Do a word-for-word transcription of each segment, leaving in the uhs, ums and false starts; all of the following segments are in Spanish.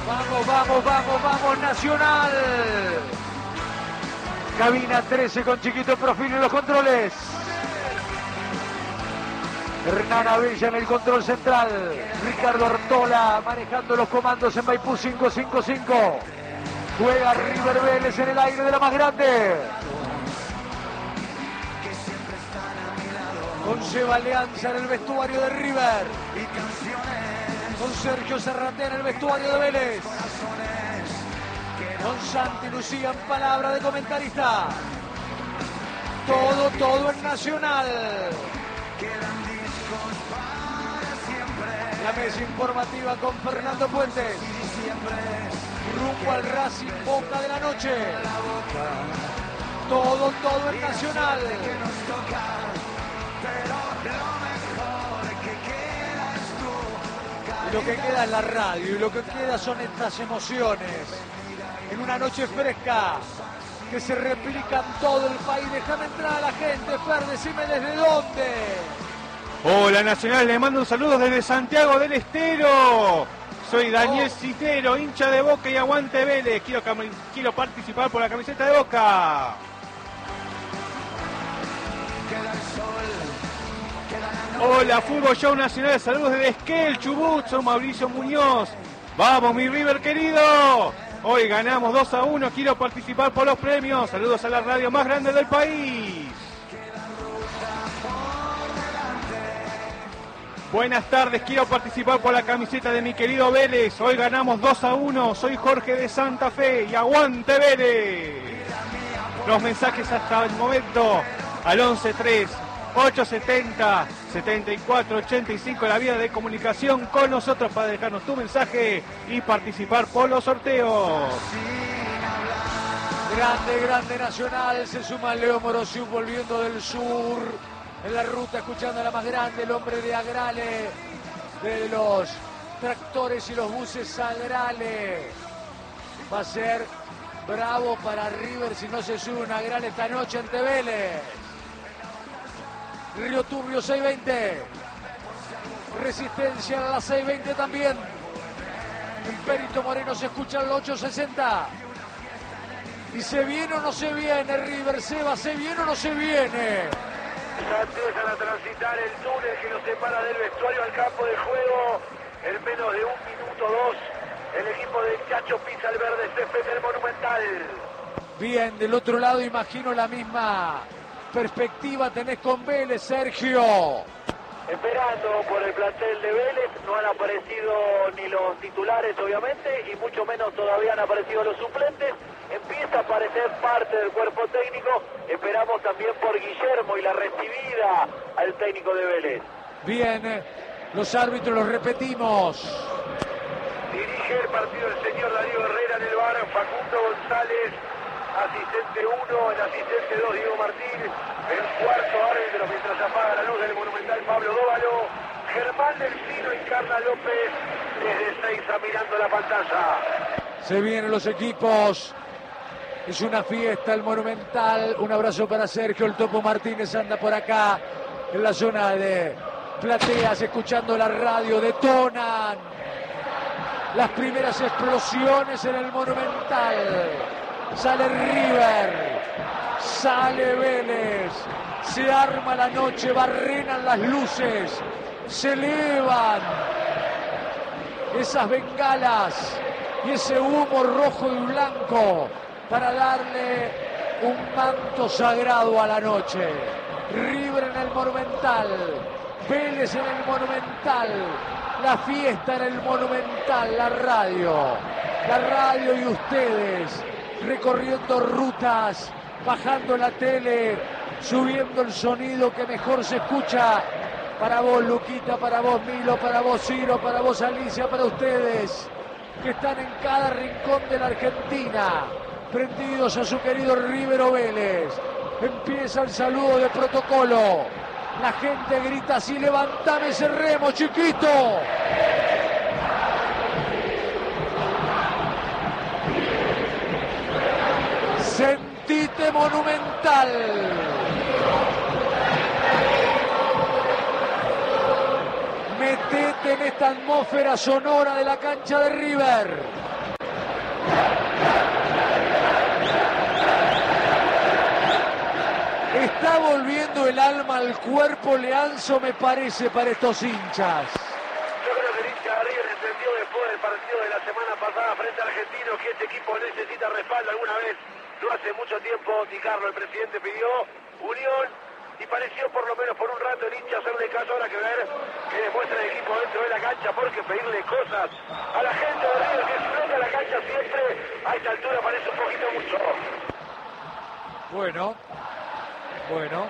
Vamos, vamos, vamos, vamos, Nacional. Cabina trece con Chiquito Profil en los controles. Hernán Abella en el control central. Ricardo Artola manejando los comandos en Maipú cinco cinco cinco. Juega River Vélez en el aire de la más grande. Con Seba Alianza en el vestuario de River. Con Sergio Serraté en el vestuario de Vélez. Con Santi Lucía en palabra de comentarista. Todo, todo en Nacional. La mesa informativa con Fernando Puentes. Rumbo al Racing Boca de la noche. Todo, todo en Nacional. Y lo que queda es la radio, y lo que queda son estas emociones. En una noche fresca, que se replica en todo el país. Déjame entrar a la gente, Fer, decime desde dónde. Hola Nacional, les mando un saludo desde Santiago del Estero. Soy Daniel oh. Citero, hincha de Boca y aguante Vélez. Quiero, quiero participar por la camiseta de Boca. Hola, Fútbol Show Nacional, saludos desde Esquel, Chubut, soy Mauricio Muñoz. Vamos, mi River querido. Hoy ganamos dos a uno, quiero participar por los premios. Saludos a la radio más grande del país. Buenas tardes, quiero participar por la camiseta de mi querido Vélez. Hoy ganamos dos a uno, soy Jorge de Santa Fe y aguante Vélez. Los mensajes hasta el momento al once tres ocho setenta setenta y cuatro ochenta y cinco, la vía de comunicación con nosotros para dejarnos tu mensaje y participar por los sorteos. Grande, grande Nacional, se suma Leo Morosiu volviendo del sur, en la ruta escuchando a la más grande, el hombre de Agrale, de los tractores y los buses Agrale. Va a ser bravo para River si no se sube un Agrale esta noche ante Vélez. Río Turbio seiscientos veinte. Resistencia a la seiscientos veinte también. En Perito Moreno se escucha el ochocientos sesenta. Y se viene o no se viene River, Seba, se viene o no se viene. Ya empiezan a transitar el túnel que los separa del vestuario al campo de juego. En menos de un minuto dos, el equipo del Chacho pisa el verde césped del Monumental. Bien, del otro lado imagino la misma perspectiva tenés con Vélez, Sergio. Esperando por el plantel de Vélez, no han aparecido ni los titulares obviamente y mucho menos todavía han aparecido los suplentes. Empieza a aparecer parte del cuerpo técnico, esperamos también por Guillermo y la recibida al técnico de Vélez. Bien, los árbitros los repetimos. Dirige el partido el señor Darío Herrera en el bar, Facundo González. Asistente uno, el asistente dos, Diego Martín, el cuarto árbitro mientras apaga la luz del Monumental, Pablo Dóvalo, Germán Delfino y Carla López desde Seiza mirando la pantalla. Se vienen los equipos, es una fiesta el Monumental, un abrazo para Sergio, el Topo Martínez anda por acá, en la zona de plateas, escuchando la radio, detonan las primeras explosiones en el Monumental. Sale River, sale Vélez, se arma la noche, barrenan las luces, se elevan esas bengalas y ese humo rojo y blanco para darle un manto sagrado a la noche. River en el Monumental, Vélez en el Monumental, la fiesta en el Monumental, la radio, la radio y ustedes recorriendo rutas, bajando la tele, subiendo el sonido que mejor se escucha. Para vos, Luquita, para vos, Milo, para vos, Ciro, para vos, Alicia, para ustedes que están en cada rincón de la Argentina, prendidos a su querido River o Vélez. Empieza el saludo de protocolo. La gente grita así: levantame ese remo, chiquito. Sentite Monumental. Metete en esta atmósfera sonora de la cancha de River. Está volviendo el alma al cuerpo Leanzo, me parece, para estos hinchas. Yo creo que el hincha de River entendió después del partido de la semana pasada frente a Argentino que este equipo necesita respaldo alguna vez. No hace mucho tiempo, Di Carlo, el presidente, pidió unión y pareció por lo menos por un rato el hincha hacerle caso. Ahora que ver que demuestra el equipo dentro de la cancha, porque pedirle cosas a la gente de River que explota la cancha siempre a esta altura parece un poquito mucho. Bueno, bueno,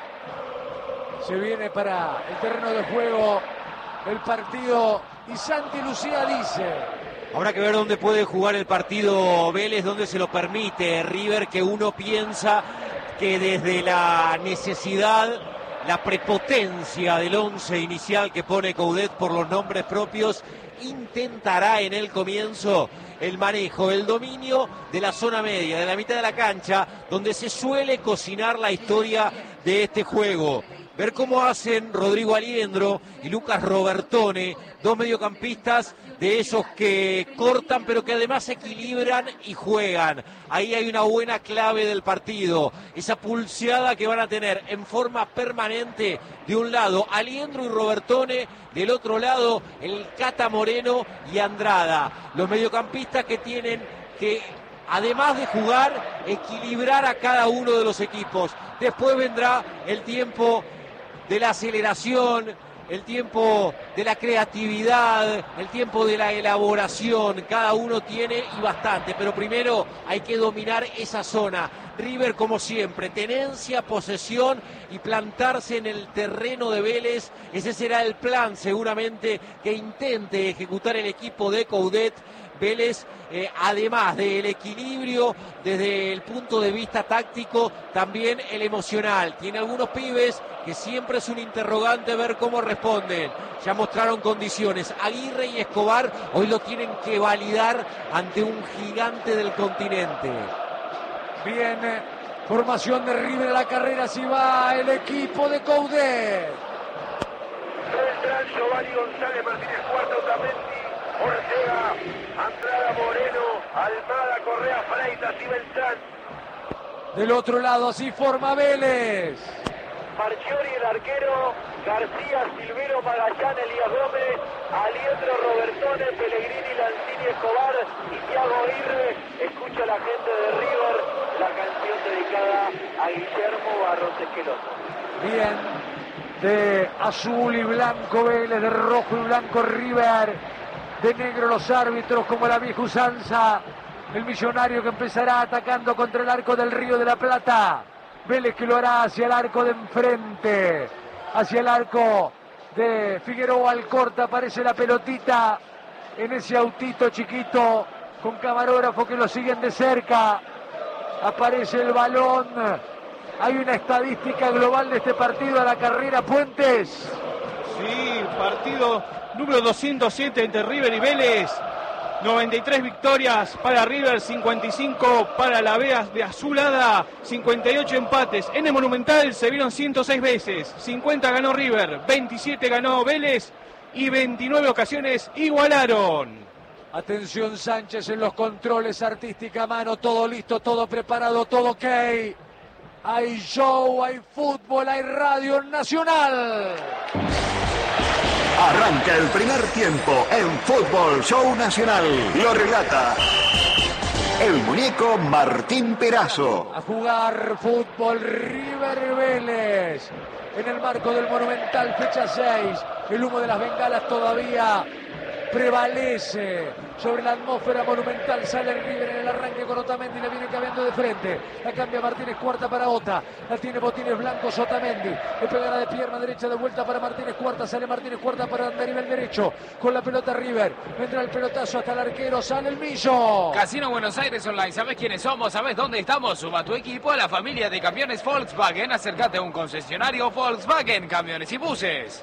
se viene para el terreno de juego el partido y Santi Lucía dice: habrá que ver dónde puede jugar el partido Vélez, dónde se lo permite River, que uno piensa que desde la necesidad, la prepotencia del once inicial que pone Coudet por los nombres propios, intentará en el comienzo el manejo, el dominio de la zona media, de la mitad de la cancha, donde se suele cocinar la historia de este juego. Ver cómo hacen Rodrigo Aliendro y Lucas Robertone, dos mediocampistas de esos que cortan pero que además equilibran y juegan. Ahí hay una buena clave del partido, esa pulseada que van a tener en forma permanente de un lado Aliendro y Robertone, del otro lado el Cata Moreno y Andrada, los mediocampistas que tienen que, además de jugar, equilibrar a cada uno de los equipos. Después vendrá el tiempo de la aceleración, el tiempo de la creatividad, el tiempo de la elaboración. Cada uno tiene y bastante, pero primero hay que dominar esa zona. River, como siempre, tenencia, posesión y plantarse en el terreno de Vélez. Ese será el plan seguramente que intente ejecutar el equipo de Coudet. Vélez, eh, además del equilibrio desde el punto de vista táctico, también el emocional. Tiene algunos pibes que siempre es un interrogante ver cómo responden. Ya mostraron condiciones. Aguirre y Escobar hoy lo tienen que validar ante un gigante del continente. Bien, formación de River a la carrera, si va el equipo de Coudet. Beltrán, Giovanni González, Martínez Cuarto, Tamendi, Ortega, Andrada, Moreno, Almada, Correa, Freitas y Beltrán. Del otro lado, así forma Vélez. Marchiori, el arquero, García, Silvero, Magallanes, Elías Gómez, Aliendro, Robertone, Pellegrini, Lanzini, Escobar y Thiago Aguirre. Escucha a la gente de River la canción dedicada a Guillermo Barros Esqueloto. Bien, de azul y blanco Vélez, de rojo y blanco River, de negro los árbitros como la vieja usanza. El millonario que empezará atacando contra el arco del Río de la Plata. Vélez que lo hará hacia el arco de enfrente, hacia el arco de Figueroa Alcorta. Aparece la pelotita en ese autito chiquito con camarógrafo que lo siguen de cerca. Aparece el balón. Hay una estadística global de este partido a la carrera, Puentes. Sí, partido número doscientos siete entre River y Vélez. noventa y tres victorias para River, cincuenta y cinco para la Vea de Azulada, cincuenta y ocho empates. En el Monumental se vieron ciento seis veces, cincuenta ganó River, veintisiete ganó Vélez y veintinueve ocasiones igualaron. Atención Sánchez en los controles, artística mano, todo listo, todo preparado, todo ok. Hay show, hay fútbol, hay radio nacional. Arranca el primer tiempo en Fútbol Show Nacional. Lo relata el muñeco Martín Perazo. A jugar fútbol River Vélez. En el marco del Monumental, fecha seis. El humo de las bengalas todavía prevalece sobre la atmósfera monumental. Sale el River en el arranque con Otamendi, le viene cambiando de frente, la cambia Martínez Cuarta para Ota, la tiene Botines Blancos, Otamendi le pegará de pierna derecha de vuelta para Martínez Cuarta, sale Martínez Cuarta para andar nivel derecho con la pelota River, vendrá el pelotazo hasta el arquero, sale el Millo. Casino Buenos Aires Online, ¿sabes quiénes somos? ¿Sabes dónde estamos? Suma tu equipo a la familia de camiones Volkswagen, acércate a un concesionario Volkswagen, camiones y buses.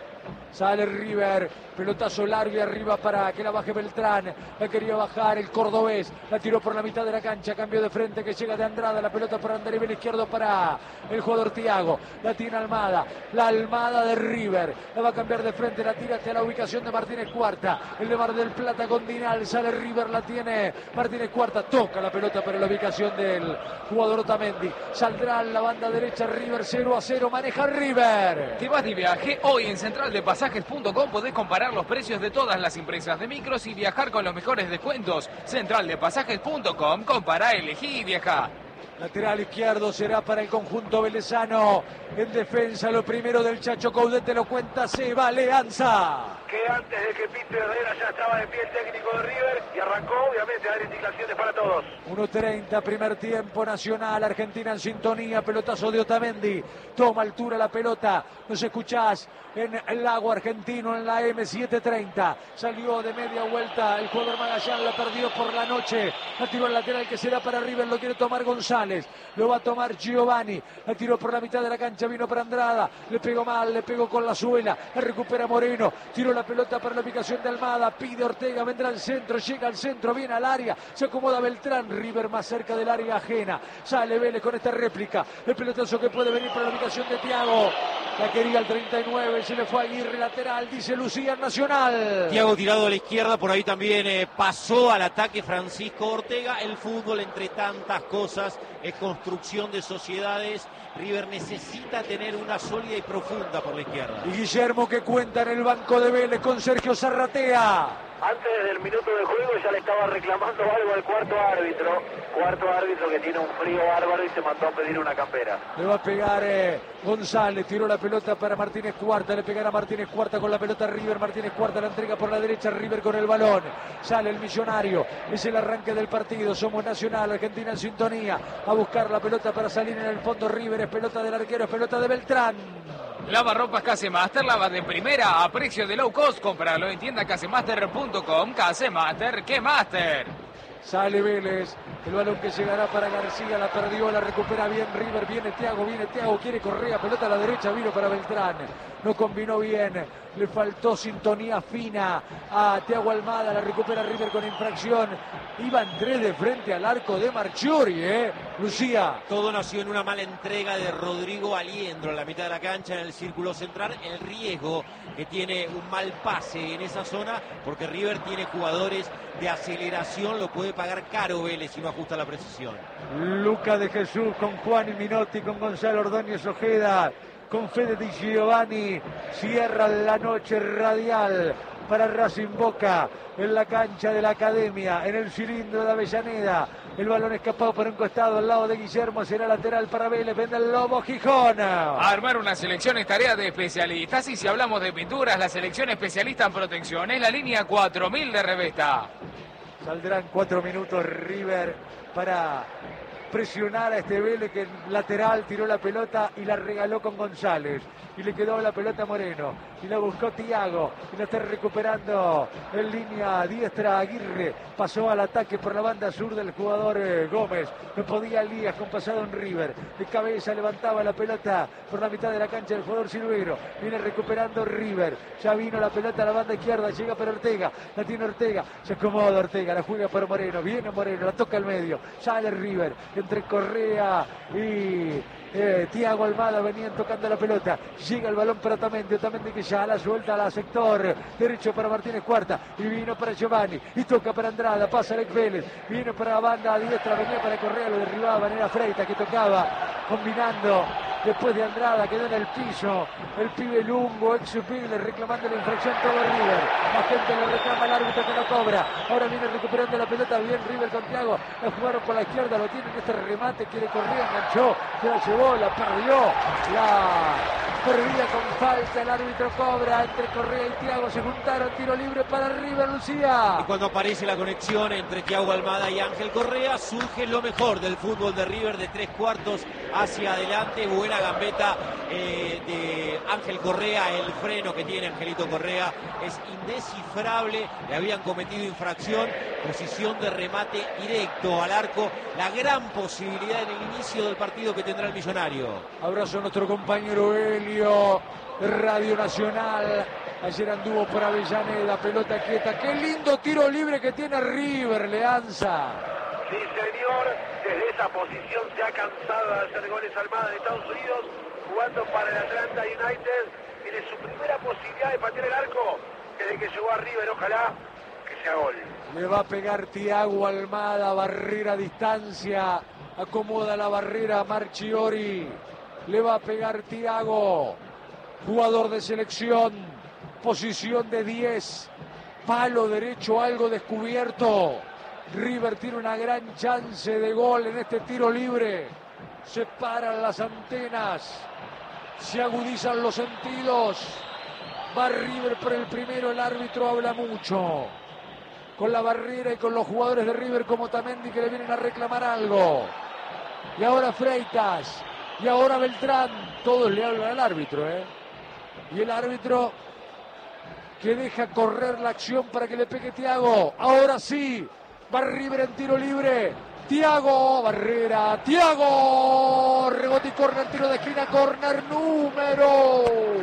Sale River, pelotazo largo y arriba para que la baje Beltrán. La quería bajar el cordobés, la tiró por la mitad de la cancha, cambio de frente que llega de Andrada, la pelota por andarivel izquierdo para el jugador Thiago. La tiene Almada, la Almada de River, la va a cambiar de frente, la tira hacia la ubicación de Martínez Cuarta. El de Mar del Plata con Dinal, sale River, la tiene Martínez Cuarta, toca la pelota para la ubicación del jugador Otamendi. Saldrá en la banda derecha River, cero a cero, maneja River. Te vas de viaje, hoy en central de pasajes punto com podés comparar los precios de todas las empresas de micros y viajar con los mejores descuentos. central de pasajes punto com, compara, elegí y viaja. Lateral izquierdo será para el conjunto velezano. En defensa, lo primero del Chacho Caudete lo cuenta Seba Leanza. Que antes de que pinte Herrera ya estaba de pie el técnico de River y arrancó obviamente a dar indicaciones para todos. uno treinta, primer tiempo, Nacional, Argentina en sintonía, pelotazo de Otamendi, toma altura la pelota, nos escuchás en el lago argentino en la eme setecientos treinta, salió de media vuelta el jugador Magallán, la perdió por la noche, la tiró al lateral que será para River, lo quiere tomar González, lo va a tomar Giovanni, la tiró por la mitad de la cancha, vino para Andrada, le pegó mal, le pegó con la suela, la recupera Moreno, tiró la pelota para la ubicación de Almada, pide Ortega, vendrá al centro, llega al centro, viene al área, se acomoda Beltrán, River más cerca del área ajena, sale Vélez con esta réplica, el pelotazo que puede venir para la ubicación de Thiago, la quería el treinta y nueve, se le fue a Aguirre, lateral, dice Lucía, Nacional. Thiago tirado a la izquierda, por ahí también eh, pasó al ataque Francisco Ortega. El fútbol, entre tantas cosas, es construcción de sociedades. River necesita tener una sólida y profunda por la izquierda. Y Guillermo que cuenta en el banco de Vélez con Sergio Zarratea. Antes del minuto de juego ya le estaba reclamando algo al cuarto árbitro. Cuarto árbitro que tiene un frío bárbaro y se mandó a pedir una campera. Le va a pegar eh, González, tiró la pelota para Martínez Cuarta, le pegará Martínez Cuarta con la pelota River, Martínez Cuarta la entrega por la derecha, River con el balón, sale el millonario, es el arranque del partido, somos Nacional, Argentina en sintonía, a buscar la pelota para salir en el fondo River, es pelota del arquero, es pelota de Beltrán. Lavarropas Casemaster, lava de primera a precio de low cost. Compralo en tienda casemaster punto com. Casemaster, ¿qué master? Sale Vélez, el balón que llegará para García, la perdió, la recupera bien River, viene Thiago, viene Thiago, quiere Correa, pelota a la derecha, vino para Beltrán, no combinó bien, le faltó sintonía fina a Thiago Almada, la recupera River con infracción, iba Andrés de frente al arco de Marchiori, ¿eh? Lucía. Todo nació en una mala entrega de Rodrigo Aliendro en la mitad de la cancha, en el círculo central, el riesgo que tiene un mal pase en esa zona, porque River tiene jugadores de aceleración, lo puede pagar caro Vélez si no ajusta la precisión. Luca de Jesús con Juan y Minotti, con Gonzalo Ordóñez Ojeda, con Fede Di Giovanni, cierra la noche radial para Racing Boca en la cancha de la Academia, en el cilindro de Avellaneda. El balón escapado por un costado al lado de Guillermo, será lateral para Vélez, vende el Lobo Gijón. Armar una selección es tarea de especialistas y si hablamos de pinturas, la selección especialista en protección es la línea cuatro mil de Revesta. Saldrán cuatro minutos River para presionar a este Vélez que lateral tiró la pelota y la regaló con González. Y le quedó la pelota a Moreno. Y la buscó Thiago. Y la está recuperando en línea diestra Aguirre. Pasó al ataque por la banda sur del jugador eh, Gómez. No podía Elías con pasado en River. De cabeza levantaba la pelota por la mitad de la cancha del jugador Silveiro. Viene recuperando River. Ya vino la pelota a la banda izquierda. Llega para Ortega. La tiene Ortega. Se acomoda Ortega. La juega para Moreno. Viene Moreno. La toca al medio. Sale River. Entre Correa y eh, Thiago Almada venían tocando la pelota. Llega el balón para Otamendi. Otamendi que ya la suelta a la sector derecho para Martínez Cuarta. Y vino para Giovanni. Y toca para Andrada. Pasa Alex Vélez. Vino para la banda a diestra. Venía para Correa. Lo derribaba. Era Freita que tocaba. Combinando. Después de Andrada quedó en el piso. El pibe Lungo. Ex Pigler reclamando la infracción todo River. La gente le reclama al árbitro que no cobra. Ahora viene recuperando la pelota. Bien River con Thiago. La jugaron por la izquierda. Lo tiene en este remate. Quiere correr. Enganchó. Se la llevó. La perdió. La perdía con falta. El árbitro cobra. Entre Correa y Thiago se juntaron. Tiro libre para River, Lucía. Y cuando aparece la conexión entre Thiago Almada y Ángel Correa, surge lo mejor del fútbol de River de tres cuartos hacia adelante. Buena gambeta eh, de Ángel Correa. El freno que tiene Angelito Correa es indescifrable. Le habían cometido infracción. Posición de remate directo al arco. La gran posibilidad en el inicio del partido que tendrá el Millonario. Abrazo a nuestro compañero Helio, Radio Nacional. Ayer anduvo por Avellaneda, pelota quieta. Qué lindo tiro libre que tiene River, Leanza. Sí, señor. Desde esa posición se ha cansado de hacer goles Almada de Estados Unidos, jugando para el Atlanta United. Tiene su primera posibilidad de patear el arco desde que llegó a River. Ojalá que sea gol. Le va a pegar Thiago Almada, barrera a distancia. Acomoda la barrera Marchiori. Le va a pegar Thiago, jugador de selección. Posición de diez, palo derecho, algo descubierto. River tiene una gran chance de gol en este tiro libre. Se paran las antenas, se agudizan los sentidos. Va River por el primero, el árbitro habla mucho con la barrera y con los jugadores de River como Tamendi, que le vienen a reclamar algo. Y ahora Freitas, y ahora Beltrán, todos le hablan al árbitro, ¿eh? Y el árbitro que deja correr la acción para que le pegue Thiago. Ahora sí, va River en tiro libre. Thiago, barrera, Thiago, rebote y corner, tiro de esquina, corner número.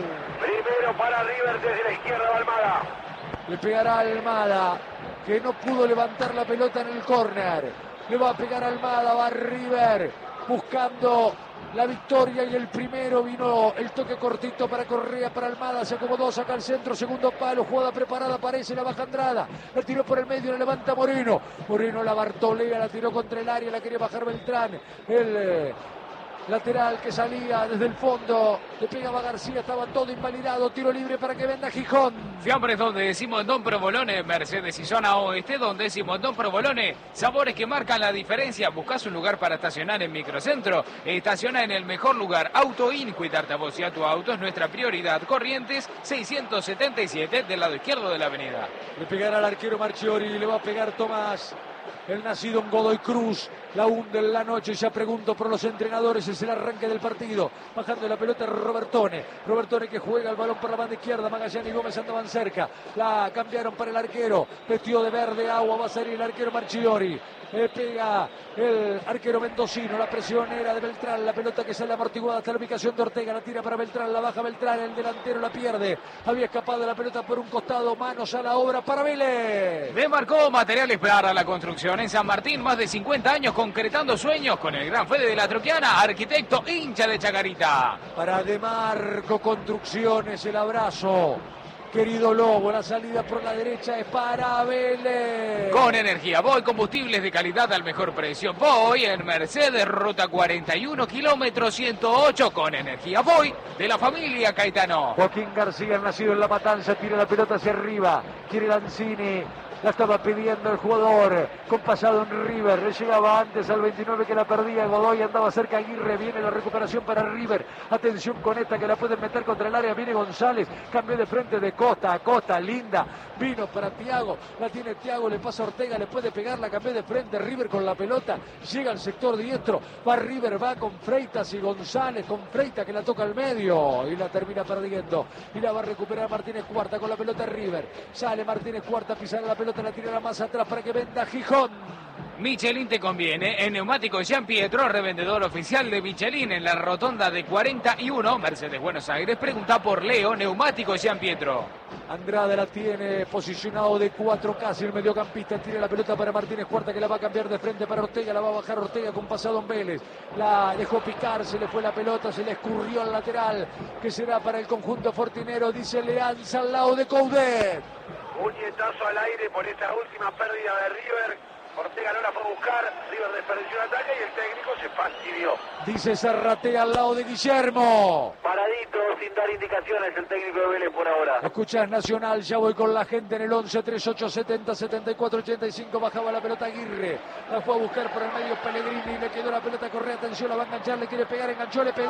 Primero para River desde la izquierda de Almada. Le pegará a Almada, que no pudo levantar la pelota en el corner. Le va a pegar a Almada, va River buscando la victoria y el primero. Vino el toque cortito para Correa, para Almada, se acomodó, saca al centro, segundo palo, jugada preparada, aparece, la baja Andrada, la tiró por el medio, la levanta Moreno, Moreno la bartolea, la tiró contra el área, la quería bajar Beltrán, el eh, lateral que salía desde el fondo, le pegaba García, estaba todo invalidado, tiro libre para que venda Gijón. Fiambres donde decimos Don Provolone, Mercedes y zona oeste donde decimos Don Provolone, sabores que marcan la diferencia. Buscás un lugar para estacionar en Microcentro, estaciona en el mejor lugar. Autoin, cuidarte a vos y a tu auto es nuestra prioridad. Corrientes seiscientos setenta y siete del lado izquierdo de la avenida. Le pegará al arquero Marchiori, le va a pegar Tomás, el nacido en Godoy Cruz. La hunde en la noche, ya pregunto por los entrenadores, es el arranque del partido. Bajando la pelota Robertone, Robertone que juega el balón por la banda izquierda, Magallanes y Gómez andaban cerca, la cambiaron para el arquero, vestido de verde agua, va a salir el arquero Marchiori. Le pega el arquero mendocino, la presionera de Beltrán, la pelota que sale amortiguada hasta la ubicación de Ortega, la tira para Beltrán, la baja Beltrán, el delantero la pierde, había escapado la pelota por un costado, manos a la obra para Vélez. Demarcó materiales para la construcción en San Martín, más de cincuenta años concretando sueños con el gran Fede de la Troquiana, arquitecto hincha de Chacarita. Para Demarco Construcciones el abrazo. Querido Lobo, la salida por la derecha es para Vélez. Con energía Voy, combustibles de calidad al mejor precio. Voy en Mercedes, ruta cuarenta y uno, kilómetro ciento ocho. Con energía Voy, de la familia Caetano. Joaquín García, nacido en La Matanza, tira la pelota hacia arriba. Quiere Lanzini. La estaba pidiendo el jugador con pasado en River. Le llegaba antes al veintinueve que la perdía. Godoy andaba cerca. Aguirre. Viene la recuperación para River. Atención con esta que la pueden meter contra el área. Viene González. Cambió de frente de Costa a Costa. Linda. Vino para Thiago. La tiene Thiago. Le pasa a Ortega. Le puede pegar. La cambió de frente. River con la pelota. Llega al sector diestro. Va River. Va con Freitas y González. Con Freitas que la toca al medio. Y la termina perdiendo. Y la va a recuperar Martínez Cuarta con la pelota River. Sale Martínez Cuarta a pisar la pelota. La tira más atrás para que venda Gijón. Michelin te conviene. En Neumáticos Gian Pietro, revendedor oficial de Michelin en la rotonda de cuarenta y uno, Mercedes Buenos Aires. Pregunta por Leo, Neumáticos Gian Pietro. Andrade la tiene posicionado de cuatro casi el mediocampista. Tira la pelota para Martínez Cuarta que la va a cambiar de frente para Ortega. La va a bajar Ortega con pasado en Vélez. La dejó picar, se le fue la pelota, se le escurrió al lateral. Que será para el conjunto fortinero, dice Leanza al lado de Coudet. Puñetazo al aire por esta última pérdida de River. Ortega no la fue a buscar, River desperdició un ataque y el técnico se fastidió. Dice Zarratea al lado de Guillermo. Paradito, sin dar indicaciones el técnico de Vélez por ahora. Escuchás Nacional, ya voy con la gente en el once, treinta y ocho, setenta, setenta y cuatro, ochenta y cinco. Bajaba la pelota Aguirre. La fue a buscar por el medio Pellegrini. Le quedó la pelota Correa. Atención, la va a enganchar, le quiere pegar, enganchó, le pegó.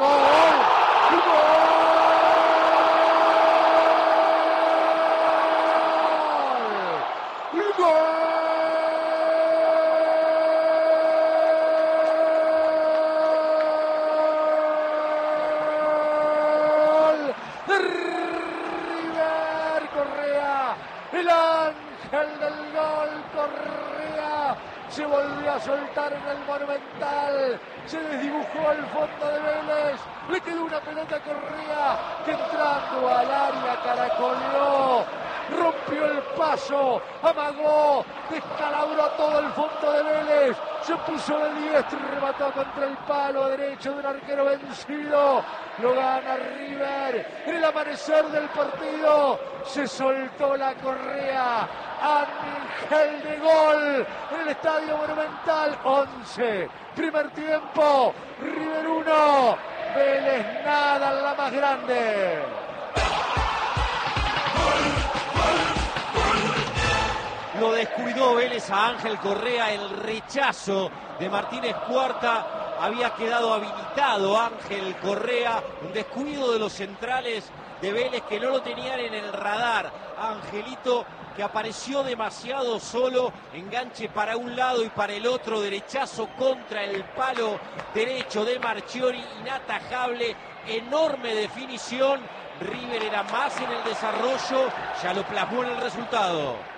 ¡Gol! ¡Gol! ¡Gol! El ángel del gol, Correa, Se volvió a soltar en el Monumental. Se desdibujó el fondo de Vélez. Le quedó una pelota a Correa que entrando al área caracoleó. Rompió el paso, amagó, descalabró todo el fondo de Vélez. Se puso de diestro y remató contra el palo derecho de un arquero vencido. Lo gana River. En el amanecer del partido se soltó la Correa. Ángel de gol en el Estadio Monumental. once. Primer tiempo. River uno. Vélez nada en la más grande. Lo descuidó Vélez a Ángel Correa, el rechazo de Martínez Cuarta. Había quedado habilitado Ángel Correa, un descuido de los centrales de Vélez que no lo tenían en el radar. Angelito, que apareció demasiado solo, enganche para un lado y para el otro, derechazo contra el palo derecho de Marchiori, inatajable, enorme definición. River era más en el desarrollo, ya lo plasmó en el resultado.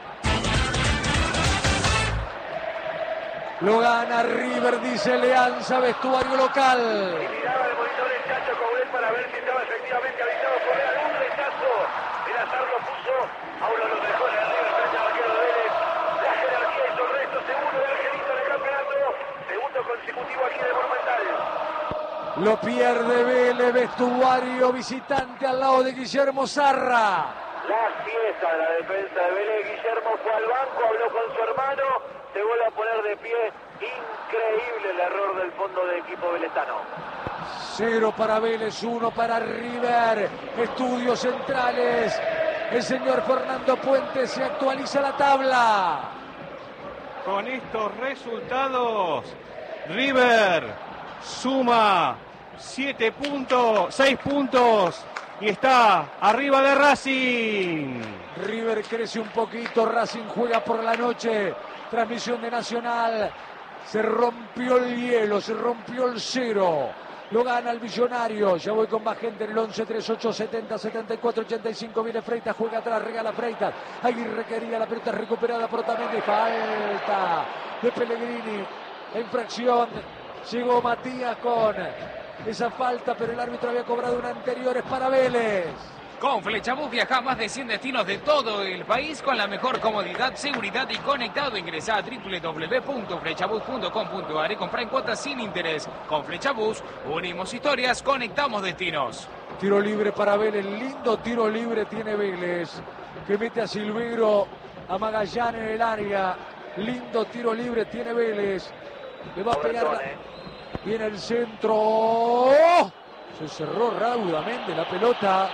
Lo gana River, dice Alianza, vestuario local. Y miraba el monitor el Chacho Coudet para ver si estaba efectivamente habilitado Correa. Un rechazo. El azar lo puso a uno de los mejores de River frente al arquero de Vélez. La jerarquía hizo el resto. Segundo de Angelito en el campeonato. Segundo consecutivo aquí en el Monumental. Lo pierde Vélez, vestuario visitante al lado de Guillermo Zarra. La fiesta de la defensa de Vélez. Guillermo fue al banco, habló con su hermano. Se vuelve a poner de pie. Increíble el error del fondo de equipo veletano. Cero para Vélez, uno para River. Estudios centrales. El señor Fernando Puente se actualiza la tabla. Con estos resultados, River suma siete puntos, seis puntos y está arriba de Racing. River crece un poquito, Racing juega por la noche. Transmisión de Nacional. Se rompió el hielo, se rompió el cero. Lo gana el Millonario. Ya voy con más gente en el once, treinta y ocho, setenta, setenta y cuatro, ochenta y cinco. Viene Freitas, juega atrás, regala Freitas. Aguirre quería, la pelota recuperada por Otamendi. Falta de Pellegrini. La infracción. Llegó Matías con esa falta, pero el árbitro había cobrado una anterior. Es para Vélez. Con Flechabús viaja a más de cien destinos de todo el país con la mejor comodidad, seguridad y conectado. Ingresá a doble u doble u doble u punto flechabús punto com punto a r y comprá en cuotas sin interés. Con Flechabús unimos historias, conectamos destinos. Tiro libre para Vélez, lindo tiro libre tiene Vélez, que mete a Silveiro, a Magallán en el área. Lindo tiro libre tiene Vélez. Le va a pegar la... Viene el centro. ¡Oh! Se cerró raudamente la pelota.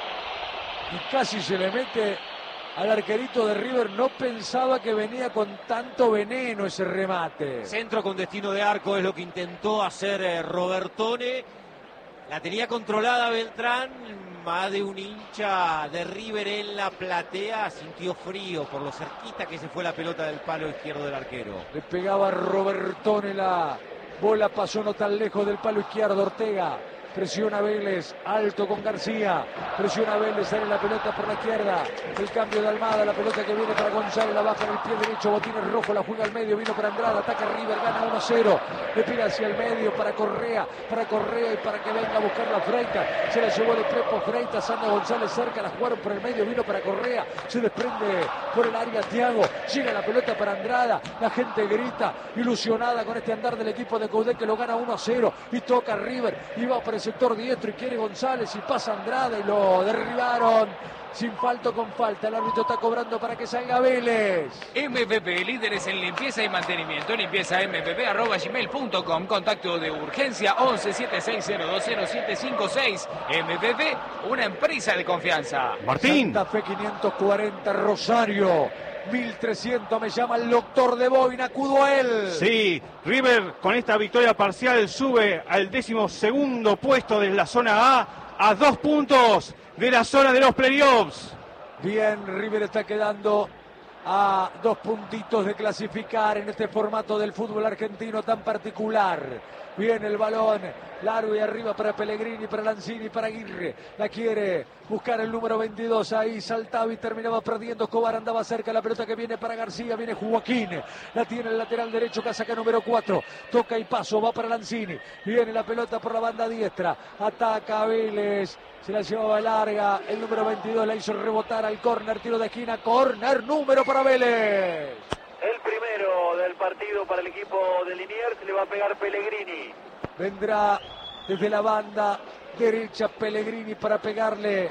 Y casi se le mete al arquerito de River. No pensaba que venía con tanto veneno ese remate. Centro con destino de arco es lo que intentó hacer eh, Robertone. La tenía controlada Beltrán. Más de un hincha de River en la platea sintió frío por lo cerquita que se fue la pelota del palo izquierdo del arquero. Le pegaba Robertone, la bola pasó no tan lejos del palo izquierdo. Ortega presiona Vélez, alto con García, presiona Vélez, sale la pelota por la izquierda, el cambio de Almada, la pelota que viene para González, la baja en el pie derecho, Botines rojo, la juega al medio, vino para Andrada, ataca River, gana uno cero, le pira hacia el medio para Correa, para Correa y para que venga a buscar la Freitas, se la llevó de Prepo Freitas, Sandra González cerca, la jugaron por el medio, vino para Correa, se desprende por el área Thiago, llega la pelota para Andrada, la gente grita, ilusionada con este andar del equipo de Coudet que lo gana uno a cero y toca River, y va para el sector diestro y quiere González y pasa Andrada y lo derribaron sin falta con falta. El árbitro está cobrando para que salga Vélez. M P P, líderes en limpieza y mantenimiento. Limpieza m p p arroba gmail punto com. Contacto de urgencia once, setenta y seis cero dos cero siete cinco seis. M P P, una empresa de confianza. Martín. Santa Fe quinientos cuarenta, Rosario mil trescientos, me llama el doctor de Boina, acudo a él. Sí, River con esta victoria parcial sube al décimo segundo puesto de la zona A a dos puntos de la zona de los playoffs. Bien, River está quedando a dos puntitos de clasificar en este formato del fútbol argentino tan particular. Viene el balón largo y arriba para Pellegrini, para Lanzini, para Aguirre. La quiere buscar el número veintidós. Ahí saltaba y terminaba perdiendo. Escobar andaba cerca. La pelota que viene para García. Viene Joaquín. La tiene el lateral derecho. Casaca número cuatro. Toca y paso. Va para Lanzini. Viene la pelota por la banda diestra. Ataca Vélez. Se la llevaba larga. El número veintidós la hizo rebotar al córner. Tiro de esquina. Córner número para Vélez. El primero del partido para el equipo de Liniers, le va a pegar Pellegrini. Vendrá desde la banda derecha Pellegrini para pegarle.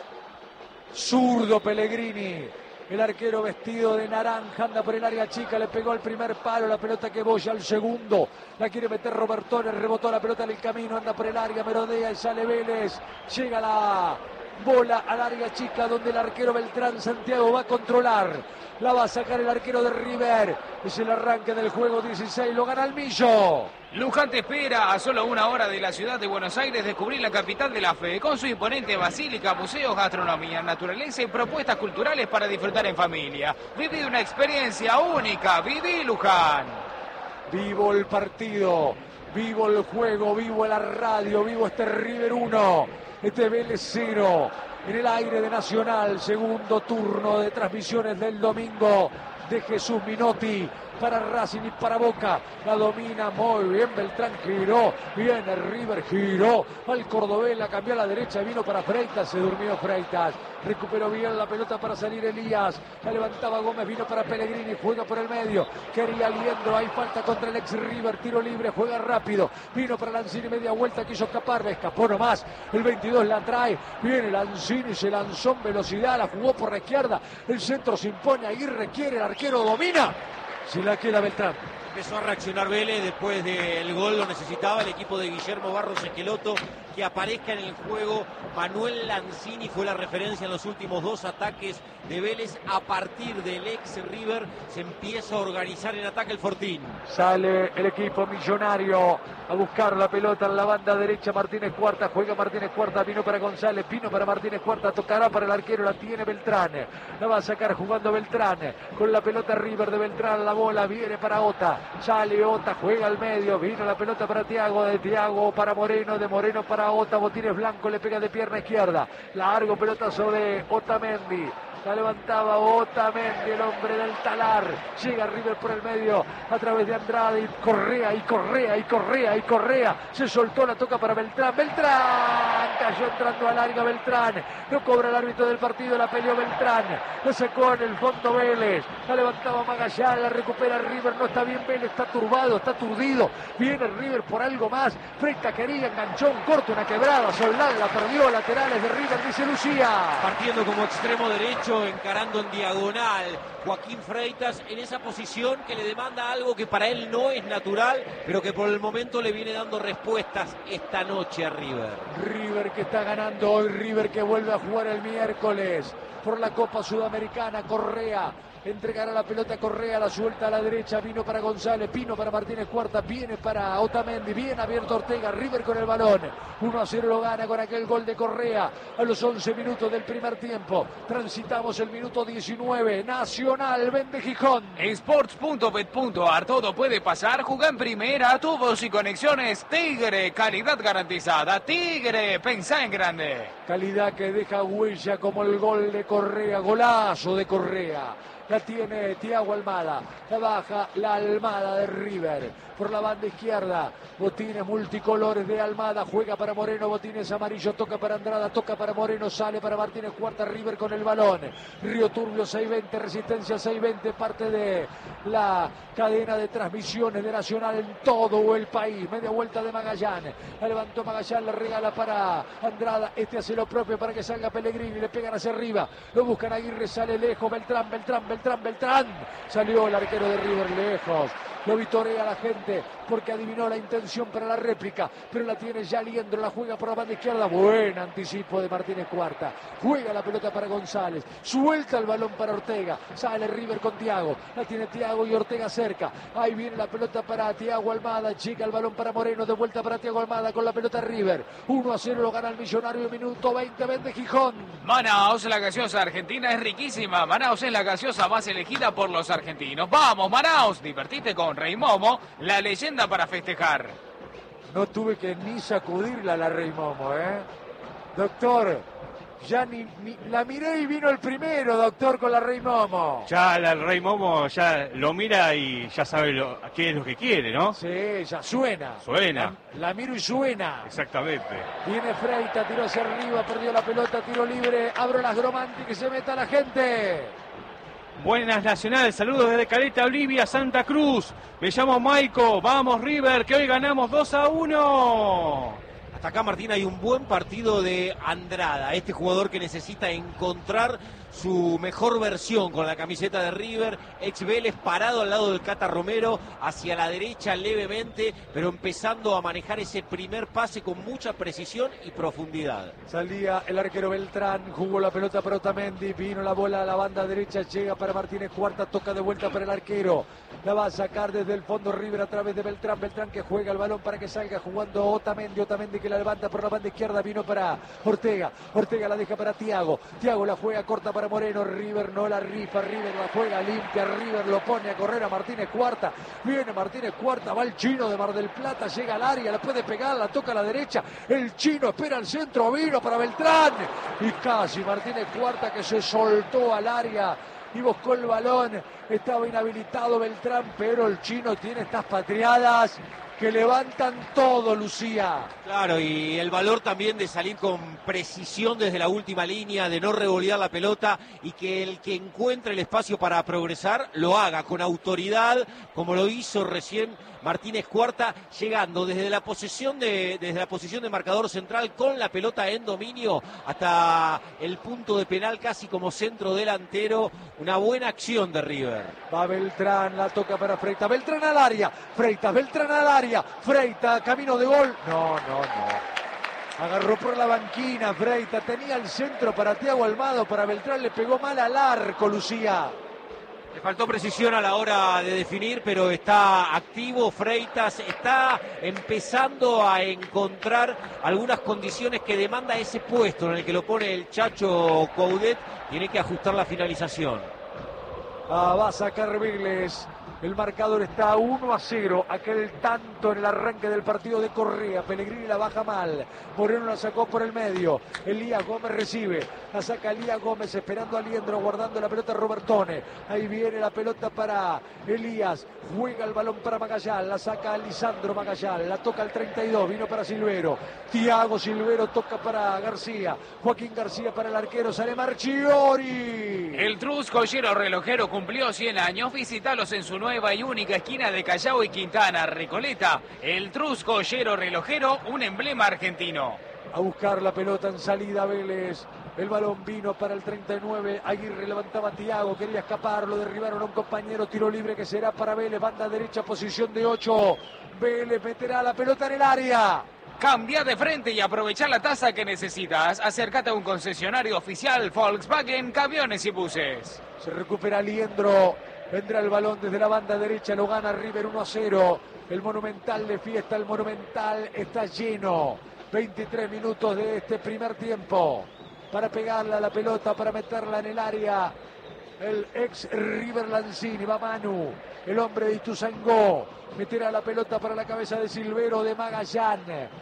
Zurdo Pellegrini. El arquero vestido de naranja anda por el área chica, le pegó el primer palo, la pelota que boya al segundo. La quiere meter Robertone, rebotó la pelota en el camino, anda por el área, merodea y sale Vélez. Llega la bola al área chica donde el arquero Beltrán Santiago va a controlar. La va a sacar el arquero de River. Es el arranque del juego dieciséis. Lo gana el Millo. Luján te espera a solo una hora de la ciudad de Buenos Aires descubrir la capital de la fe, con su imponente basílica, museos, gastronomía, naturaleza y propuestas culturales para disfrutar en familia. Viví una experiencia única. Viví Luján. Vivo el partido, vivo el juego, vivo la radio, vivo este River uno, este Vélez cero. En el aire de Nacional, segundo turno de transmisiones del domingo de Jesús Minotti para Racing y para Boca. La domina muy bien Beltrán, giró, viene River, giró al cordobés, la cambió a la derecha, vino para Freitas, se durmió Freitas, recuperó bien la pelota para salir Elías, la levantaba Gómez, vino para Pellegrini, juega por el medio, quería Liendro, hay falta contra el ex River, tiro libre, juega rápido, vino para Lanzini, media vuelta, quiso escapar, escapó nomás, el veintidós la trae, viene Lanzini, se lanzó en velocidad, la jugó por la izquierda, el centro se impone, Aguirre quiere, el arquero domina, se la queda Beltrán. Empezó a reaccionar Vélez después del gol, lo necesitaba el equipo de Guillermo Barros Esqueloto, que aparezca en el juego. Manuel Lanzini fue la referencia en los últimos dos ataques de Vélez. A partir del ex River se empieza a organizar en ataque el Fortín. Sale el equipo millonario a buscar la pelota en la banda derecha. Martínez Cuarta, juega Martínez Cuarta, vino para González, Pino para Martínez Cuarta, tocará para el arquero, la tiene Beltrán, la va a sacar jugando Beltrán, con la pelota River de Beltrán, la bola viene para Ota, sale Ota, juega al medio, vino la pelota para Thiago, de Thiago para Moreno, de Moreno para Ota, Botines Blanco le pega de pierna izquierda, largo pelotazo de Otamendi. La levantaba Otamendi, el hombre del talar. Llega River por el medio a través de Andrade y Correa y Correa y Correa y Correa. Se soltó, la toca para Beltrán. Beltrán cayó entrando al área Beltrán. No cobra el árbitro del partido, la peleó Beltrán. La sacó en el fondo Vélez. La levantaba Magallán, la recupera River. No está bien Vélez, está turbado, está aturdido. Viene River por algo más. Freitas quería, enganchó un corto, una quebrada. Soldán la perdió, laterales de River, dice Lucía. Partiendo como extremo derecho, encarando en diagonal Joaquín Freitas en esa posición que le demanda algo que para él no es natural, pero que por el momento le viene dando respuestas esta noche a River. River que está ganando hoy, River que vuelve a jugar el miércoles por la Copa Sudamericana. Correa entregará la pelota a Correa, la suelta a la derecha, vino para González, Pino para Martínez Cuarta, viene para Otamendi, bien abierto Ortega, River con el balón, uno a cero lo gana con aquel gol de Correa a los once minutos del primer tiempo. Transitamos el minuto diecinueve, Nacional vende Gijón. Sports punto bet punto ar, todo puede pasar, juega en primera, tubos y conexiones Tigre, calidad garantizada, Tigre, pensá en grande. Calidad que deja huella como el gol de Correa, golazo de Correa. La tiene Thiago Almada, la baja la Almada de River, por la banda izquierda, botines multicolores de Almada, juega para Moreno, botines amarillo, toca para Andrada, toca para Moreno, sale para Martínez Cuarta, River con el balón, Río Turbio seiscientos veinte, Resistencia seiscientos veinte, parte de la cadena de transmisiones de Nacional en todo el país, media vuelta de Magallán, la levantó Magallán, la regala para Andrada, este hace lo propio para que salga Pellegrini, le pegan hacia arriba, lo buscan Aguirre, sale lejos, Beltrán, Beltrán, Beltrán, Beltrán, salió el arquero de River lejos, Lo vitorea la gente porque adivinó la intención para la réplica, pero la tiene ya Liendro, la juega por la banda izquierda. Buen anticipo de Martínez Cuarta. Juega la pelota para González. Suelta el balón para Ortega. Sale River con Thiago. La tiene Thiago y Ortega cerca. Ahí viene la pelota para Thiago Almada. Chica el balón para Moreno. De vuelta para Thiago Almada con la pelota River. uno a cero lo gana el Millonario. Minuto veinte. Vende Gijón. Manaos, la gaseosa argentina es riquísima. Manaos es la gaseosa más elegida por los argentinos. ¡Vamos, Manaos! Divertite con Rey Momo, la leyenda para festejar. No tuve que ni sacudirla la Rey Momo, ¿eh? Doctor, ya ni, ni la miré y vino el primero, doctor, con la Rey Momo. Ya la, el Rey Momo ya lo mira y ya sabe lo, qué es lo que quiere, ¿no? Sí, ya suena. Suena. La, la miro y suena. Exactamente. Viene Freita, tiró hacia arriba, perdió la pelota, tiro libre. Abro las Gromanti, que se meta la gente. Buenas Nacional, saludos desde Caleta, Olivia, Santa Cruz. Me llamo Maico, vamos River, que hoy ganamos dos a uno. Hasta acá, Martín, hay un buen partido de Andrada, este jugador que necesita encontrar su mejor versión con la camiseta de River. Ex Vélez, parado al lado del Cata Romero, hacia la derecha levemente, pero empezando a manejar ese primer pase con mucha precisión y profundidad. Salía el arquero Beltrán, jugó la pelota para Otamendi, vino la bola a la banda derecha, llega para Martínez Cuarta, toca de vuelta para el arquero. La va a sacar desde el fondo River a través de Beltrán. Beltrán que juega el balón para que salga jugando Otamendi. Otamendi que la levanta por la banda izquierda, vino para Ortega. Ortega la deja para Thiago. Thiago la juega corta para Moreno. River no la rifa, River la juega limpia. River lo pone a correr a Martínez Cuarta. Viene Martínez Cuarta, va el chino de Mar del Plata, llega al área, la puede pegar, la toca a la derecha. El chino espera el centro, vino para Beltrán. Y casi Martínez Cuarta que se soltó al área y buscó el balón. Estaba inhabilitado Beltrán, pero el chino tiene estas patriadas que levantan todo, Lucía. Claro, y el valor también de salir con precisión desde la última línea, de no revolear la pelota y que el que encuentre el espacio para progresar lo haga con autoridad, como lo hizo recién Martínez Cuarta, llegando desde la posesión de, desde la posición de marcador central con la pelota en dominio hasta el punto de penal, casi como centro delantero. Una buena acción de River. Va Beltrán, la toca para Freita. Beltrán al área, Freita, Beltrán al área. Freita, camino de gol. No, no, no. Agarró por la banquina Freita, tenía el centro para Thiago Almada, para Beltrán le pegó mal al arco, Lucía. Le faltó precisión a la hora de definir, pero está activo Freitas, está empezando a encontrar algunas condiciones que demanda ese puesto en el que lo pone el Chacho Coudet. Tiene que ajustar la finalización. Ah, va a sacar Vélez. El marcador está uno a cero. Aquel tanto en el arranque del partido de Correa. Pellegrini la baja mal. Moreno la sacó por el medio. Elías Gómez recibe. La saca Elías Gómez esperando a Liendro, guardando la pelota Robertone. Ahí viene la pelota para Elías. Juega el balón para Magallán. La saca Lisandro Magallán. La toca el treinta y dos. Vino para Silvero. Thiago Silvero toca para García. Joaquín García para el arquero. Sale Marchiori. El Trus Collero Relojero cumplió cien años. Visítalos en su nueva y única esquina de Callao y Quintana, Recoleta. El Trus Collero Relojero, un emblema argentino. A buscar la pelota en salida Vélez. El balón vino para el treinta y nueve. Aguirre levantaba a Thiago, quería escapar, lo derribaron a un compañero. Tiro libre que será para Vélez. Banda derecha, posición de ocho. Vélez meterá la pelota en el área. Cambia de frente y aprovechar la tasa que necesitas. Acércate a un concesionario oficial Volkswagen Camiones y Buses. Se recupera Liendro. Vendrá el balón desde la banda derecha, lo gana River uno a cero. El Monumental de fiesta, el Monumental está lleno. veintitrés minutos de este primer tiempo. Para pegarla a la pelota, para meterla en el área. El ex River Lanzini, va Manu. El hombre de Ituzaingó. Meterá la pelota para la cabeza de Silvero, de Magallán.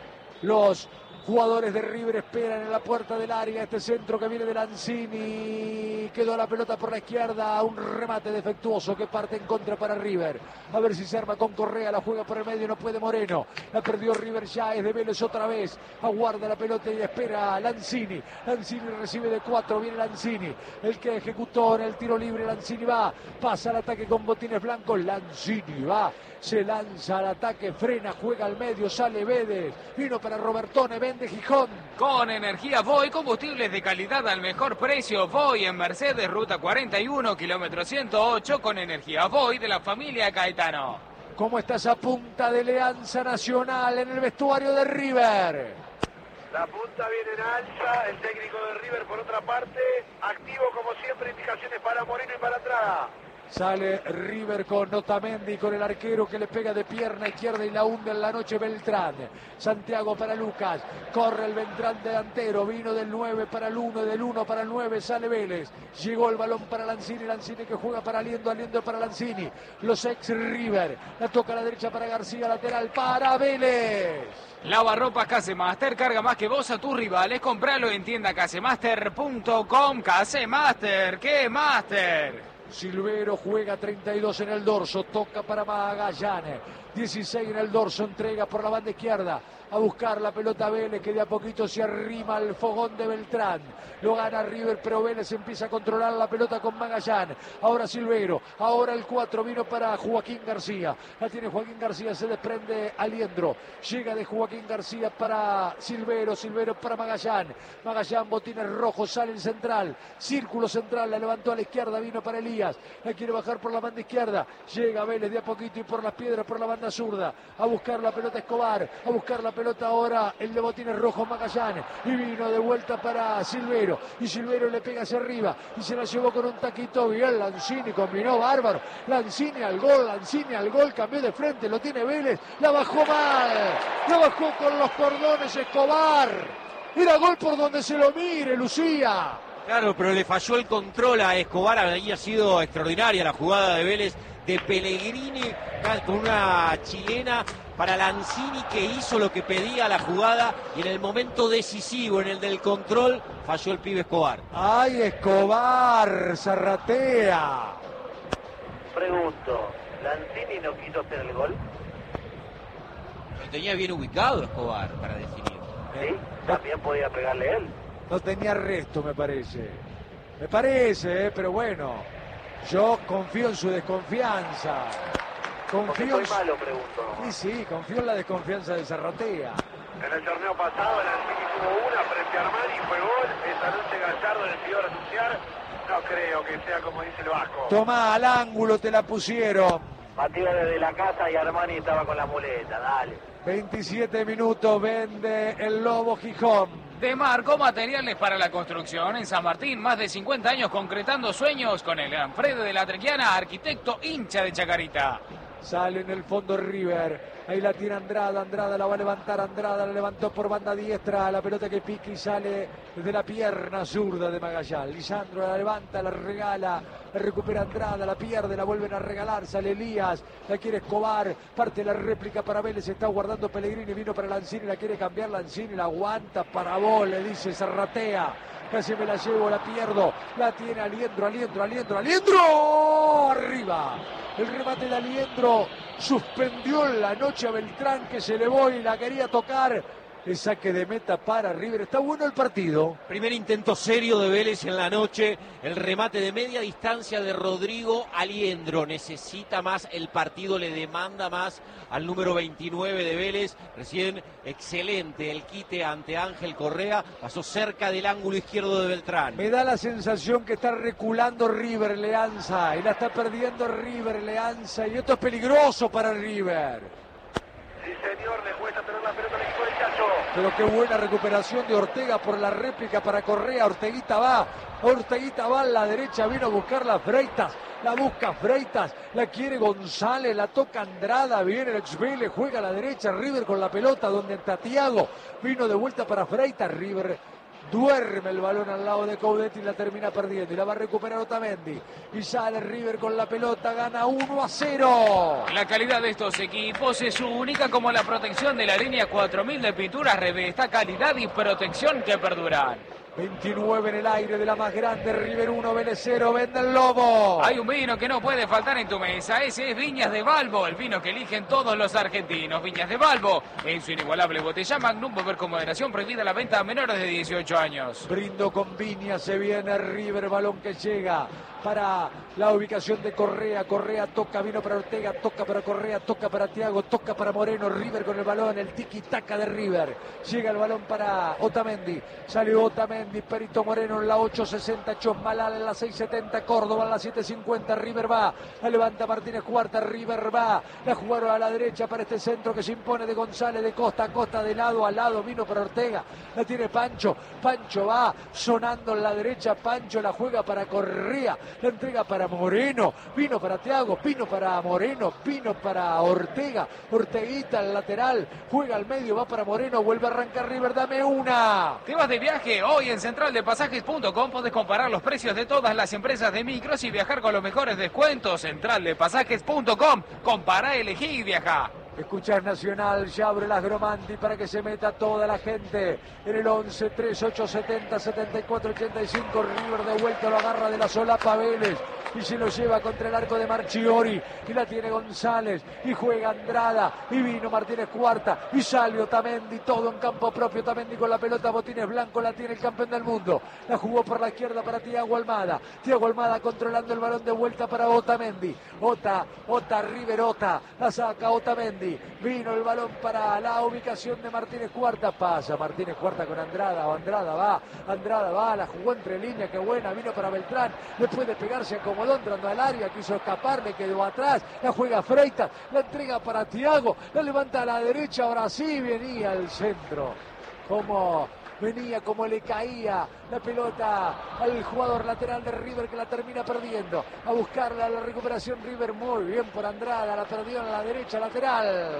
Los jugadores de River esperan en la puerta del área. Este centro que viene de Lanzini. Quedó la pelota por la izquierda. Un remate defectuoso que parte en contra para River. A ver si se arma con Correa. La juega por el medio. No puede Moreno. La perdió River ya. Es de Vélez otra vez. Aguarda la pelota y espera Lanzini. Lanzini recibe de cuatro. Viene Lanzini. El que ejecutó en el tiro libre. Lanzini va. Pasa al ataque con botines blancos. Lanzini va. Se lanza al ataque. Frena. Juega al medio. Sale Vélez. Vino para Robertone. Vende Gijón. Con energía Voy, combustibles de calidad al mejor precio. Voy en Mercedes, ruta cuarenta y uno, kilómetro ciento ocho, con energía Voy de la familia Caetano. ¿Cómo está esa punta de Alianza Nacional en el vestuario de River? La punta viene en alza, el técnico de River por otra parte, activo como siempre, indicaciones para Moreno y para Andrada. Sale River con Otamendi, con el arquero que le pega de pierna izquierda y la hunde en la noche Beltrán. Santiago para Lucas, corre el Beltrán delantero, vino del nueve para el uno, del uno para el nueve, sale Vélez. Llegó el balón para Lanzini, Lanzini que juega para Aliendo, Aliendo para Lanzini. Los ex River, la toca a la derecha para García, lateral para Vélez. Lavarropas Casemaster, carga más que vos a tus rivales, compralo en tienda casemaster punto com. Casemaster, ¿qué Master? Silvero juega treinta y dos en el dorso, toca para Magallanes, dieciséis en el dorso, entrega por la banda izquierda, a buscar la pelota Vélez, que de a poquito se arrima al fogón de Beltrán. Lo gana River, pero Vélez empieza a controlar la pelota con Magallanes. Ahora Silvero, ahora el cuatro vino para Joaquín García. La tiene Joaquín García, se desprende Aliendro. Llega de Joaquín García para Silvero, Silvero para Magallanes. Magallanes, botines rojos, sale el central. Círculo central, la levantó a la izquierda, vino para Elías. La quiere bajar por la banda izquierda. Llega Vélez de a poquito y por las piedras, por la banda zurda. A buscar la pelota Escobar, a buscar la pelota ahora el de botines rojos Magallanes. Y vino de vuelta para Silvero. Y Silvero le pega hacia arriba y se la llevó con un taquito bien. Lanzini combinó bárbaro. Lanzini al gol, Lanzini al gol, cambió de frente, lo tiene Vélez. La bajó mal, la bajó con los cordones Escobar. Era gol por donde se lo mire, Lucía. Claro, pero le falló el control a Escobar. Había sido extraordinaria la jugada de Vélez de Pellegrini con una chilena para Lanzini, que hizo lo que pedía la jugada, y en el momento decisivo, en el del control, falló el pibe Escobar. ¡Ay, Escobar! ¡Zarratea! Pregunto, ¿Lanzini no quiso hacer el gol? Lo tenía bien ubicado Escobar para definir. Sí, también podía pegarle él. No tenía resto, me parece. Me parece, ¿eh? Pero bueno, yo confío en su desconfianza. Confío Porque soy malo, pregunto. Sí, sí, confío en la desconfianza de Zarratea. En el torneo pasado, Lanzini tuvo una frente a Armani y fue gol. Esta noche Gallardo decidió renunciar. No creo que sea como dice el Vasco. Tomá, al ángulo te la pusieron. Pateó desde la casa y Armani estaba con la muleta, dale. veintisiete minutos, vende el Lobo Gijón. Demarco Materiales para la Construcción en San Martín, más de cincuenta años concretando sueños con el Alfredo de la Trequiana, arquitecto hincha de Chacarita. Sale en el fondo River, ahí la tiene Andrada, Andrada la va a levantar, Andrada la levantó por banda diestra, la pelota que pica y sale desde la pierna zurda de Magallanes. Lisandro la levanta, la regala, la recupera Andrada, la pierde, la vuelven a regalar, sale Elías, la quiere Escobar, parte la réplica para Vélez, está guardando Pellegrini, vino para Lanzini, la quiere cambiar Lanzini, la aguanta para vos, le dice Zarratea. Casi me la llevo, la pierdo, la tiene Aliendro, Aliendro, Aliendro, Aliendro, arriba. El remate de Aliendro suspendió en la noche a Beltrán, que se elevó y la quería tocar. El saque de meta para River. Está bueno el partido. Primer intento serio de Vélez en la noche. El remate de media distancia de Rodrigo Aliendro. Necesita más el partido, le demanda más al número veintinueve de Vélez. Recién excelente el quite ante Ángel Correa. Pasó cerca del ángulo izquierdo de Beltrán. Me da la sensación que está reculando River Leanza. Y la está perdiendo River Leanza. Y esto es peligroso para River. Sí, señor, le cuesta tener la pelota al equipo del Chacho. Pero qué buena recuperación de Ortega por la réplica para Correa. Orteguita va, Orteguita va a la derecha, vino a buscar las Freitas. La busca Freitas, la quiere González, la toca Andrada, viene el ex Vélez, juega a la derecha, River con la pelota donde está Thiago. Vino de vuelta para Freitas, River duerme el balón al lado de Coudet y la termina perdiendo. Y la va a recuperar Otamendi. Y sale River con la pelota, gana uno a cero. La calidad de estos equipos es única, como la protección de la línea cuatro mil de pinturas Revesta, calidad y protección que perduran. veintinueve en el aire de la más grande, River uno, Vélez cero, vende el Lobo. Hay un vino que no puede faltar en tu mesa, ese es Viñas de Balbo, el vino que eligen todos los argentinos. Viñas de Balbo, en su inigualable botella Magnum, beber con moderación, prohibida la venta a menores de dieciocho años. Brindo con Viñas, se viene River, balón que llega para la ubicación de Correa. Correa toca, vino para Ortega, toca para Correa, toca para Thiago, toca para Moreno. River con el balón, el tiki-taka de River. Llega el balón para Otamendi. Salió Otamendi, Perito Moreno en la ocho sesenta, Chosmalal en la seis setenta, Córdoba en la siete cincuenta. River va, la levanta Martínez Cuarta, River va. La jugaron a la derecha para este centro que se impone de González, de costa a costa, de lado a lado. Vino para Ortega, la tiene Pancho. Pancho va sonando en la derecha. Pancho la juega para Correa. La entrega para Moreno, vino para Thiago, vino para Moreno, vino para Ortega, Orteguita al lateral, juega al medio, va para Moreno, vuelve a arrancar River, dame una. ¿Te vas de viaje? Hoy en central de pasajes punto com podés comparar los precios de todas las empresas de micros y viajar con los mejores descuentos. central de pasajes punto com, compara, elegí y viaja. Escuchar Nacional, ya abre las Gromanti para que se meta toda la gente en el once, tres, ocho, setenta, setenta y cuatro, ochenta y cinco. River de vuelta, lo agarra de la solapa Vélez y se lo lleva contra el arco de Marchiori y la tiene González y juega Andrada y vino Martínez Cuarta y salió Otamendi, todo en campo propio. Otamendi con la pelota, botines blancos, la tiene el campeón del mundo, la jugó por la izquierda para Thiago Almada. Thiago Almada controlando el balón de vuelta para Otamendi. Ota, Ota, River Ota, la saca Otamendi. Vino el balón para la ubicación de Martínez Cuarta. Pasa Martínez Cuarta con Andrada. Andrada va, Andrada va, la jugó entre líneas, qué buena. Vino para Beltrán, después de pegarse acomodó entrando al área, quiso escapar, le quedó atrás. La juega Freitas, la entrega para Thiago, la levanta a la derecha. Ahora sí venía al centro. Como venía, como le caía la pelota al jugador lateral de River que la termina perdiendo. A buscarla, la recuperación River, muy bien por Andrada, la perdió a la derecha lateral.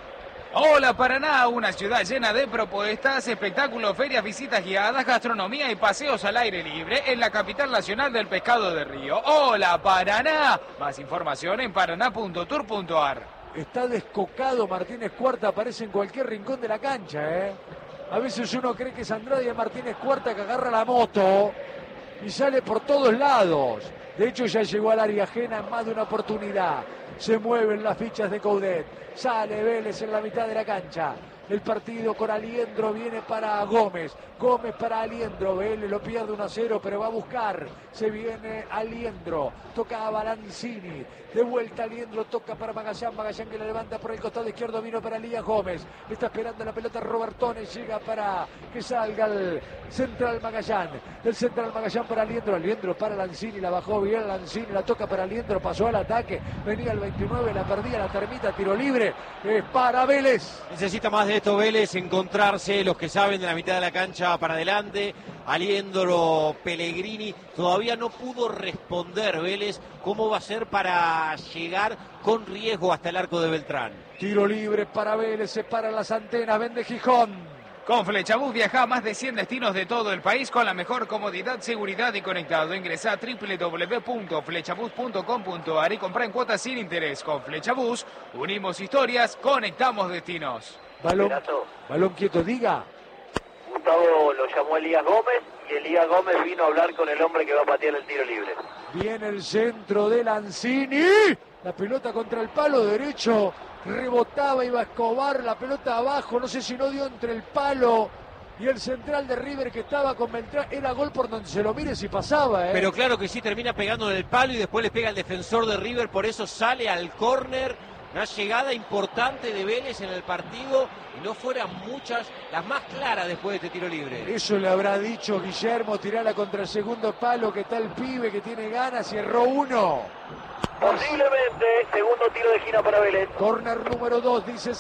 Hola Paraná, una ciudad llena de propuestas, espectáculos, ferias, visitas guiadas, gastronomía y paseos al aire libre en la capital nacional del pescado de Río. Hola Paraná, más información en paraná punto tour punto ar. Está descocado Martínez Cuarta, aparece en cualquier rincón de la cancha, ¿eh? A veces uno cree que es Andrada y Martínez Cuarta que agarra la moto y sale por todos lados. De hecho ya llegó al área ajena en más de una oportunidad. Se mueven las fichas de Coudet. Sale Vélez en la mitad de la cancha. El partido con Aliendro viene para Gómez. Gómez para Aliendro. Vélez lo pierde uno a cero, pero va a buscar. Se viene Aliendro. Toca a Balanzini. De vuelta Aliendro. Toca para Magallán. Magallán que la levanta por el costado izquierdo. Vino para Elías Gómez. Está esperando la pelota Robertones. Llega para que salga el central Magallán. El central Magallán para Aliendro. Aliendro para Lanzini. La bajó bien Lanzini. La toca para Aliendro. Pasó al ataque. Venía el veintinueve. La perdía. La termita. Tiro libre. Es para Vélez. Necesita más de esto Vélez, encontrarse los que saben de la mitad de la cancha para adelante. Aliendro, Pellegrini, todavía no pudo responder Vélez cómo va a ser para llegar con riesgo hasta el arco de Beltrán. Tiro libre para Vélez, se paran las antenas, vende Gijón. Con Flechabús viaja a más de cien destinos de todo el país con la mejor comodidad, seguridad y conectado. Ingresá a doble u doble u doble u punto flechabús punto com punto ar y comprá en cuotas sin interés. Con Flechabús unimos historias, conectamos destinos. Balón, balón quieto, diga. Gustavo lo llamó Elías Gómez y Elías Gómez vino a hablar con el hombre que va a patear el tiro libre. Viene el centro de Lanzini. La pelota contra el palo derecho. Rebotaba, iba a Escobar, la pelota abajo. No sé si no dio entre el palo y el central de River que estaba con Beltrán. Era gol por donde se lo mire si pasaba, ¿eh? Pero claro que sí, termina pegando en el palo y después le pega el defensor de River. Por eso sale al córner. Una llegada importante de Vélez en el partido y no fueran muchas, las más claras después de este tiro libre. Eso le habrá dicho Guillermo, tirala contra el segundo palo, que está el pibe que tiene ganas y erró uno. Posiblemente, segundo tiro de esquina para Vélez. Corner número dos, dice